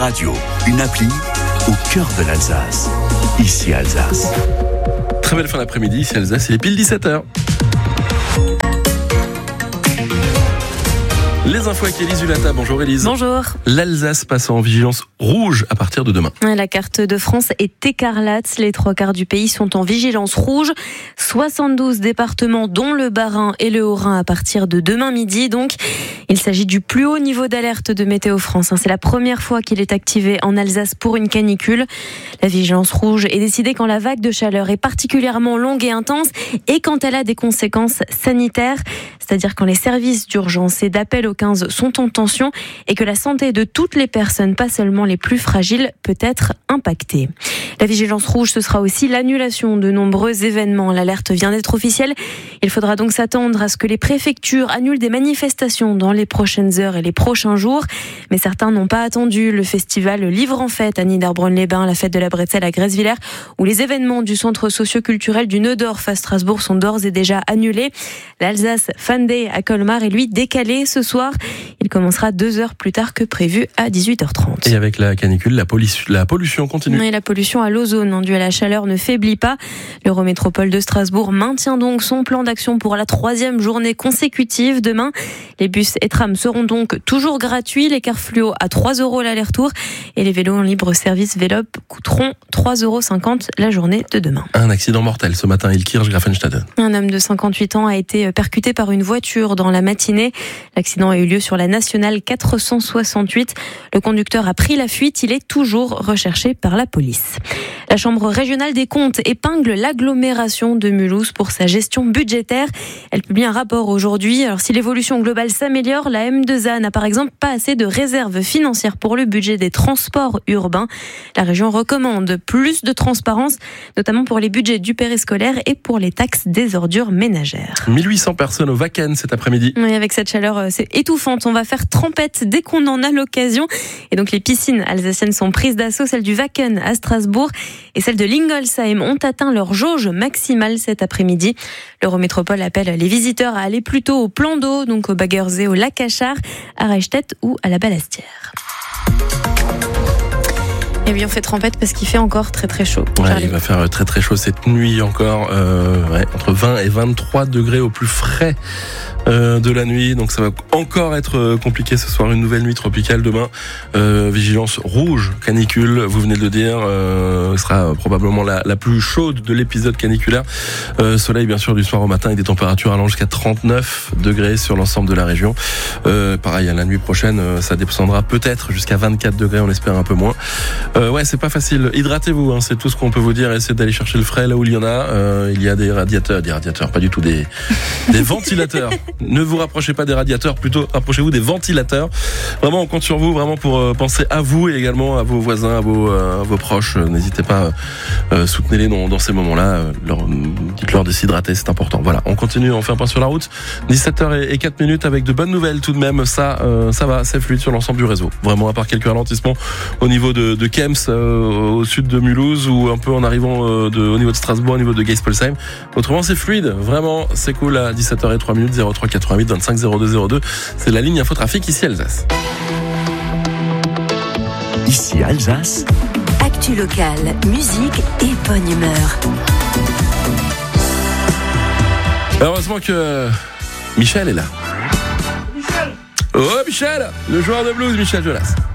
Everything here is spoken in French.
radio, une appli au cœur de l'Alsace. Ici Alsace. Très belle fin d'après-midi, ici Alsace, il est pile 17h. Les infos avec Élise Hulata. Bonjour Élise. Bonjour. L'Alsace passe en vigilance rouge à partir de demain. La carte de France est écarlate. Les 3/4 du pays sont en vigilance rouge. 72 départements, dont le Bas-Rhin et le Haut-Rhin, à partir de demain midi. Donc, il s'agit du plus haut niveau d'alerte de Météo France. C'est la première fois qu'il est activé en Alsace pour une canicule. La vigilance rouge est décidée quand la vague de chaleur est particulièrement longue et intense et quand elle a des conséquences sanitaires. C'est-à-dire quand les services d'urgence et d'appel au 15 sont en tension et que la santé de toutes les personnes, pas seulement les plus fragiles, peut être impactée. La vigilance rouge, ce sera aussi l'annulation de nombreux événements. L'alerte vient d'être officielle. Il faudra donc s'attendre à ce que les préfectures annulent des manifestations dans les prochaines heures et les prochains jours. Mais certains n'ont pas attendu. Le festival Livre en Fête à Niederbronn-les-Bains, la fête de la Bretzel à Grèzevillers ou les événements du centre socio-culturel du Neudorf à Strasbourg sont d'ores et déjà annulés. L'Alsace Fan Day à Colmar est lui décalé ce soir. Il commencera 2 heures plus tard que prévu à 18h30. Et avec la canicule, la pollution continue. Oui, la pollution à l'ozone due à la chaleur ne faiblit pas. L'Eurométropole de Strasbourg maintient donc son plan d'action pour la 3e journée consécutive demain. Les bus et trams seront donc toujours gratuits. Les cars fluo à 3 € l'aller-retour et les vélos en libre service Vélop coûteront 3,50 € la journée de demain. Un accident mortel ce matin à Ilkirch-Grafenstaden. Un homme de 58 ans a été percuté par une voiture dans la matinée. L'accident a eu lieu sur la nationale 468. Le conducteur a pris la fuite. Il est toujours recherché par la police. La Chambre régionale des comptes épingle l'agglomération de Mulhouse pour sa gestion budgétaire. Elle publie un rapport aujourd'hui. Alors, si l'évolution globale s'améliore, la M2A n'a par exemple pas assez de réserves financières pour le budget des transports urbains. La région recommande plus de transparence, notamment pour les budgets du périscolaire et pour les taxes des ordures ménagères. 1800 personnes au Wacken cet après-midi. Oui, avec cette chaleur, c'est étouffante. On va faire trempette dès qu'on en a l'occasion. Et donc les piscines alsaciennes sont prises d'assaut. Celles du Wacken à Strasbourg et celles de Lingolsheim ont atteint leur jauge maximale cet après-midi. L'Eurométropole appelle les visiteurs à aller plutôt au plan d'eau, donc au Baggersee, au lac Achard, à Reichstätt ou à la Ballastière. Et oui, on fait trempette parce qu'il fait encore très très chaud. Ouais, il va faire très très chaud cette nuit encore, entre 20 et 23 degrés au plus frais de la nuit. Donc ça va encore être compliqué ce soir. Une nouvelle nuit tropicale demain. Vigilance rouge, canicule, vous venez de le dire, sera probablement la plus chaude de l'épisode caniculaire. Soleil bien sûr du soir au matin et des températures allant jusqu'à 39 degrés sur l'ensemble de la région. Pareil, à la nuit prochaine, ça descendra peut-être jusqu'à 24 degrés, on espère un peu moins. Ouais, c'est pas facile. Hydratez-vous, c'est tout ce qu'on peut vous dire. Essayez d'aller chercher le frais là où il y en a. Il y a des radiateurs, pas du tout des ventilateurs. Ne vous rapprochez pas des radiateurs, plutôt rapprochez-vous des ventilateurs. Vraiment, on compte sur vous, vraiment pour penser à vous et également à vos voisins, à vos proches. N'hésitez pas, soutenez-les dans ces moments-là. Dites-leur de s'hydrater, c'est important. Voilà, on continue, on fait un point sur la route. 17h04 avec de bonnes nouvelles tout de même. Ça va, c'est fluide sur l'ensemble du réseau. Vraiment, à part quelques ralentissements au niveau de Kems, au sud de Mulhouse, ou un peu en arrivant au niveau de Strasbourg, au niveau de Geispolsheim. Autrement, c'est fluide. Vraiment, c'est cool à 17h03 03 88 25 02 02. C'est la ligne Infotrafic ici Alsace. Ici Alsace. Actu locale, musique et bonne humeur. Heureusement que Michel est là. Oh Michel, le joueur de blues Michel Jonas.